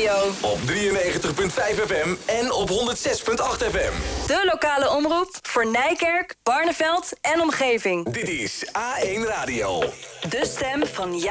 Radio. Op 93.5 FM en op 106.8 FM. De lokale omroep voor Nijkerk, Barneveld en omgeving. Dit is A1 Radio. De stem van